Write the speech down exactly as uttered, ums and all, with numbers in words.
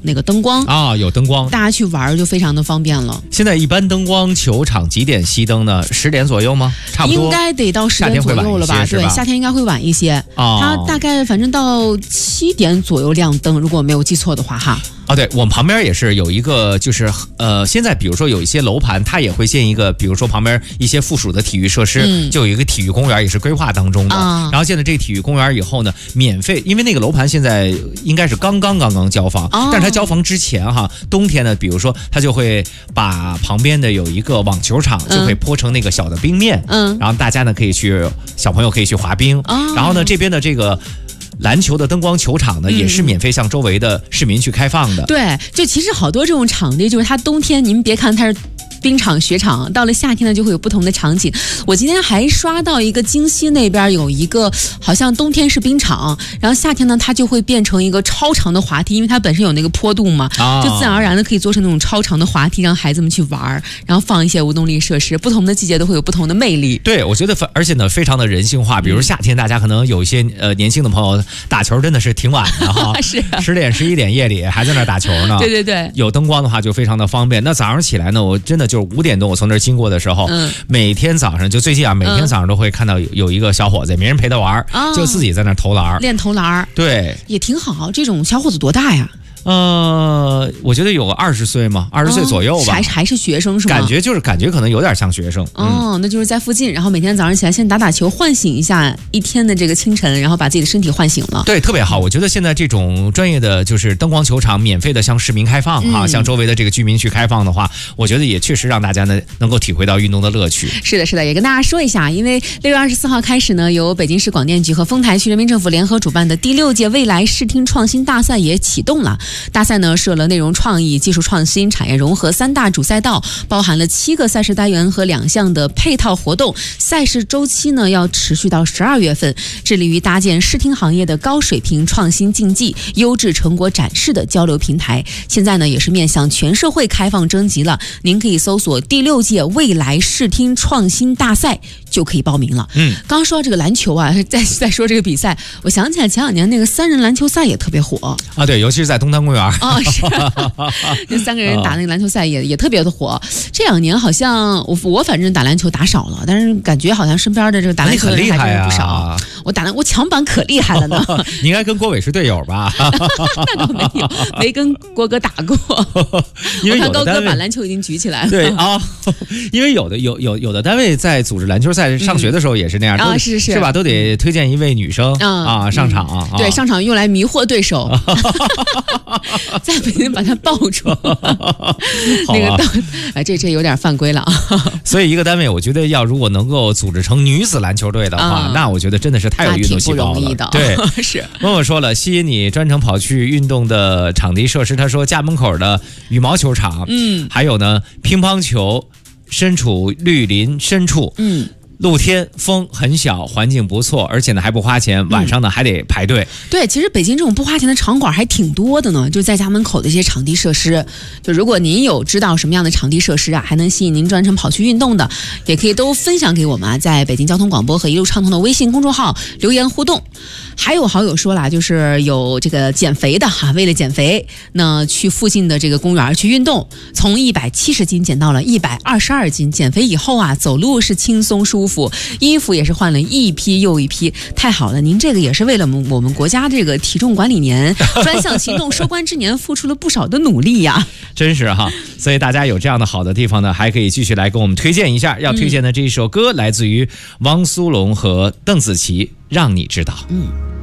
那个灯光啊，有灯光， 大家去玩就非常的方便了。 现在一般灯光球场几点熄灯呢？十点左右吗？差不多， 应该得到十点左右了吧？ 吧对，夏天应该会晚一些。 哦、 它大概反正到七点左右亮灯，如果我没有记错的话哈。 啊，对，我们旁边也是有一个，就是呃，现在比如说有一些楼盘，它也会建一个，比如说旁边一些附属的体育设施，嗯、就有一个体育公园，也是规划当中的。啊、然后建了这个体育公园以后呢，免费，因为那个楼盘现在应该是刚刚刚刚交房，哦、但是它交房之前哈，冬天呢，比如说它就会把旁边的有一个网球场，就会铺成那个小的冰面，嗯，然后大家呢可以去，小朋友可以去滑冰，哦、然后呢这边的这个。篮球的灯光球场呢，也是免费向周围的市民去开放的。 嗯、对，就其实好多这种场地，就是它冬天，您别看它是冰场、雪场，到了夏天呢，就会有不同的场景。我今天还刷到一个京西那边有一个，好像冬天是冰场，然后夏天呢，它就会变成一个超长的滑梯，因为它本身有那个坡度嘛，哦、就自然而然的可以做成那种超长的滑梯，让孩子们去玩，然后放一些无动力设施，不同的季节都会有不同的魅力。 对，我觉得，而且呢，非常的人性化。比如夏天，大家可能有一些呃年轻的朋友打球真的是挺晚的哈， 是十点、十一点夜里还在那打球呢。 对对对， 有灯光的话就非常的方便。那早上起来呢，我真的就是五点多，我从那儿经过的时候，嗯、每天早上就最近啊，每天早上都会看到有有一个小伙子，没人陪他玩，嗯、就自己在那儿投篮， 练投篮， 对， 也挺好。这种小伙子多大呀？ 呃，我觉得有个二十岁嘛，二十岁左右吧， 哦、还还是学生是吗？ 感觉就是感觉可能有点像学生。 哦，嗯、那就是在附近，然后每天早上起来先打打球，唤醒一下一天的这个清晨，然后把自己的身体唤醒了。 对，特别好。我觉得现在这种专业的就是灯光球场免费的向市民开放哈、嗯，向周围的这个居民去开放的话，我觉得也确实让大家呢能够体会到运动的乐趣。 是的，是的，也跟大家说一下，因为六月二十四号开始呢，由北京市广电局和丰台区人民政府联合主办的第六届未来视听创新大赛也启动了。大赛呢设了内容创意、技术创新、产业融合三大主赛道，包含了七个赛事单元和两项的配套活动。赛事周期呢要持续到十二月份，致力于搭建视听行业的高水平创新竞技、优质成果展示的交流平台。现在呢也是面向全社会开放征集了，您可以搜索第六届未来视听创新大赛就可以报名了。嗯，刚刚说到这个篮球啊，再再说这个比赛，我想起来前两年那个三人篮球赛也特别火啊，对，尤其是在东滩公园。 哦，是，这三个人打那个篮球赛也也特别的火。这两年好像我我反正打篮球打少了，但是感觉好像身边的这个打篮球的人还真是不少。啊、我打篮我抢板可厉害了呢。 你应该跟郭伟是队友吧？ 那倒没有，没跟郭哥打过。因为有的高哥把篮球已经举起来了。 对啊、哦，因为有的有有有的单位在组织篮球赛，上学的时候也是那样， 啊、嗯、是是是吧？都得推荐一位女生、嗯、啊上场、嗯啊。对，上场用来迷惑对手。再不行把他抱住，那个哎，这这有点犯规了啊！ 所以一个单位，我觉得要如果能够组织成女子篮球队的话，嗯、那我觉得真的是太有运动细胞了。 挺不容易的， 对， 是。 默默说了，吸引你专程跑去运动的场地设施，他说家门口的羽毛球场，嗯，还有呢乒乓球，身处绿林深处，嗯。露天，风很小，环境不错，而且呢还不花钱，晚上呢、嗯、还得排队。 对，其实北京这种不花钱的场馆还挺多的呢，就在家门口的一些场地设施。就如果您有知道什么样的场地设施啊，还能吸引您专程跑去运动的，也可以都分享给我们啊，在北京交通广播和一路畅通的微信公众号留言互动。还有好友说了，就是有这个减肥的哈，为了减肥，那去附近的这个公园去运动，从一百七十斤减到了一百二十二斤。减肥以后啊，走路是轻松舒服，衣服也是换了一批又一批，太好了！您这个也是为了我们国家这个体重管理年专项行动收官之年付出了不少的努力呀， 真是哈！所以大家有这样的好的地方呢，还可以继续来给我们推荐一下。要推荐的这一首歌、嗯、来自于汪苏泷和邓紫棋，让你知道。嗯。